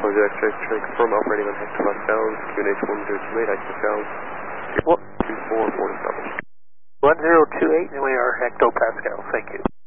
Hotel X-ray, confirm operating on hectopascals, QNH 1028 hectopascals, 24 established. 1028, and we are hectopascals, thank you.